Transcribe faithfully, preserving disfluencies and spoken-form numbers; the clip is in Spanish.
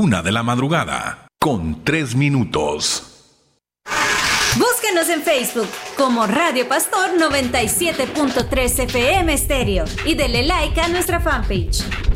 una de la madrugada, con tres minutos. Búsquenos en Facebook como Radio Pastor noventa y siete punto tres F M Estéreo y dele like a nuestra fanpage.